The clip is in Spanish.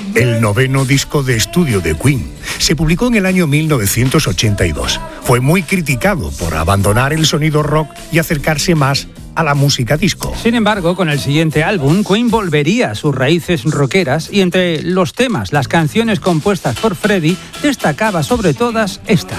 el noveno disco de estudio de Queen. Se publicó en el año 1982. Fue muy criticado por abandonar el sonido rock y acercarse más a la música disco. Sin embargo, con el siguiente álbum, Queen volvería a sus raíces rockeras y entre los temas, las canciones compuestas por Freddie, destacaba sobre todas esta.